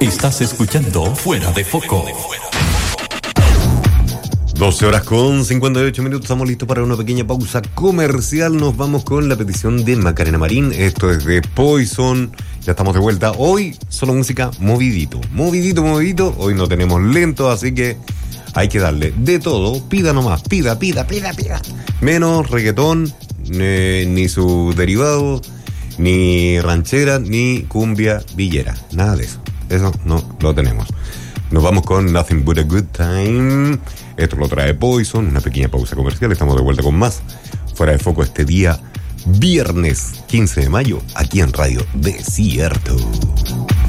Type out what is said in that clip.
Estás escuchando Fuera de Foco. 12 horas con 58 minutos, estamos listos para una pequeña pausa comercial. Nos vamos con la petición de Macarena Marín. Esto es de Poison. Ya estamos de vuelta. Hoy solo música movidito. Movidito. Hoy no tenemos lento, así que hay que darle de todo. Pida nomás, pida. Menos reggaetón, ni su derivado, ni ranchera, ni cumbia villera. Nada de eso. Eso no lo tenemos. Nos vamos con Nothing But a Good Time. Esto lo trae Poison. Una pequeña pausa comercial. Estamos de vuelta con más Fuera de Foco este día viernes 15 de mayo aquí en Radio Desierto.